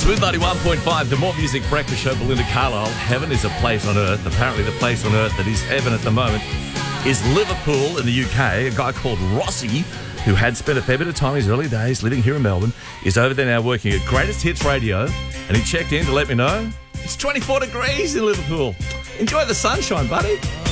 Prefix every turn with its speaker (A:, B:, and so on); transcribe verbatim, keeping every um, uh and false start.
A: Smooth ninety-one point five, the More Music Breakfast Show. Belinda Carlisle. Heaven is a place on earth. Apparently the place on earth that is heaven at the moment is Liverpool in the U K. A guy called Rossi, who had spent a fair bit of time in his early days living here in Melbourne, is over there now working at Greatest Hits Radio, and he checked in to let me know it's twenty-four degrees in Liverpool. Enjoy the sunshine, buddy.